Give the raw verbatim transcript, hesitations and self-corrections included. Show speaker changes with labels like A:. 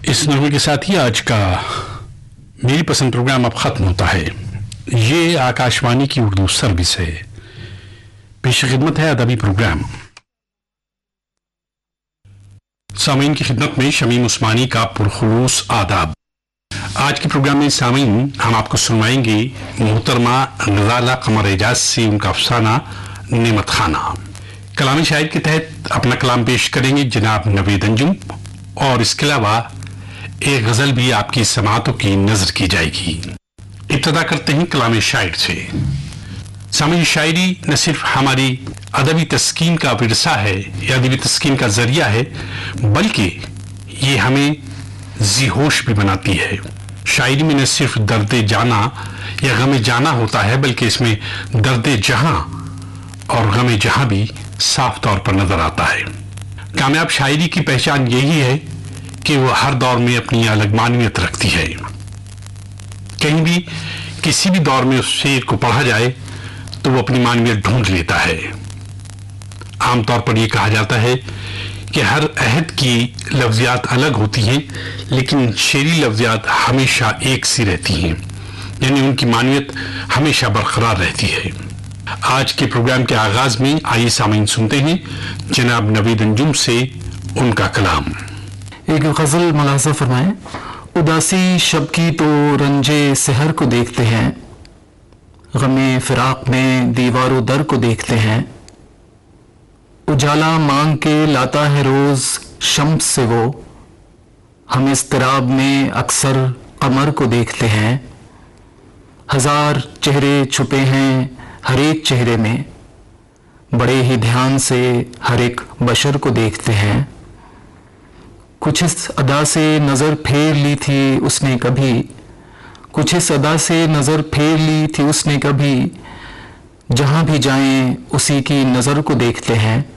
A: इस नगमे के साथ ही आज का मेरी पसंद प्रोग्राम अब खत्म होता है। ये आकाशवाणी की उर्दू सर्विस है। पेश खिदमत है अदबी प्रोग्राम। सामीन की खिदमत में शमीम उस्मानी का पुरखुलूस आदाब। आज के प्रोग्राम में सामीन हम आपको सुनवाएंगे मोहतरमा गजाला कमर एजाज से उनका अफसाना नेमत खाना। कलामी शायर के तहत अपना कलाम पेश करेंगे जनाब नवेद अंजुम, और इसके अलावा एक गजल भी आपकी समातों की नजर की जाएगी। इब्तदा करते हैं कलाम शायर से। सामीन, शायरी न सिर्फ हमारी अदबी तस्कीन का विरसा है या अदबी तस्कीन का जरिया है, बल्कि ये हमें ज़ी-होश भी बनाती है। शायरी में न सिर्फ दर्द जाना या गम जाना होता है, बल्कि इसमें दर्द जहां और गम जहां भी साफ तौर पर नजर आता है। कामयाब शायरी की पहचान यही है कि वो हर दौर में अपनी अलग मानवियत रखती है। कहीं भी किसी भी दौर में उस शेर को पढ़ा जाए तो वो अपनी मानवियत ढूंढ लेता है। आमतौर पर यह कहा जाता है कि हर अहद की लफ्जियात अलग होती हैं, लेकिन शेरी लफ्जियात हमेशा एक सी रहती हैं, यानी उनकी मानवियत हमेशा बरकरार रहती है। आज के प्रोग्राम के आगाज में आइए सामीन सुनते हैं जनाब नवीद अंजुम से उनका कलाम।
B: एक गजल मुलाजा फरमाएं। उदासी शब की तो रंजे सहर को देखते हैं, गमे फिराक में दीवारों दर को देखते हैं। उजाला मांग के लाता है रोज शम्स से वो, हम इस्तराब में अक्सर कमर को देखते हैं। हजार चेहरे छुपे हैं हर एक चेहरे में, बड़े ही ध्यान से हर एक बशर को देखते हैं। कुछ इस अदा से नजर फेर ली थी उसने कभी, कुछ इस अदा से नजर फेर ली थी उसने कभी, जहां भी जाएं उसी की नजर को देखते हैं।